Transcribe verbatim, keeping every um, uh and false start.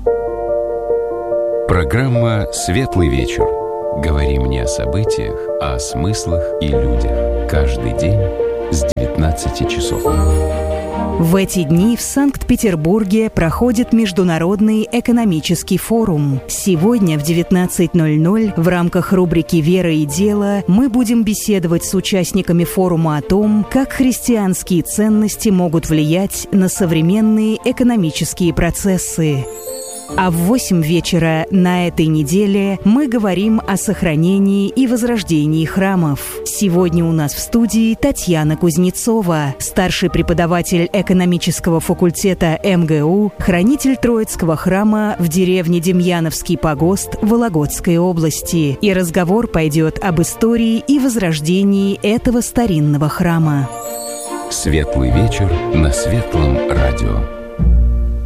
Программа «Светлый вечер». Говорим не о событиях, а о смыслах и людях. Каждый день с девятнадцати часов. В эти дни в Санкт-Петербурге проходит Международный экономический форум. Сегодня в девятнадцать ноль ноль в рамках рубрики «Вера и дело» мы будем беседовать с участниками форума о том, как христианские ценности могут влиять на современные экономические процессы. А в восемь вечера на этой неделе мы говорим о сохранении и возрождении храмов. Сегодня у нас в студии Татьяна Кузнецова, старший преподаватель экономического факультета эм гэ у, хранитель Троицкого храма в деревне Демьяновский погост Вологодской области. И разговор пойдет об истории и возрождении этого старинного храма. Светлый вечер на Светлом радио.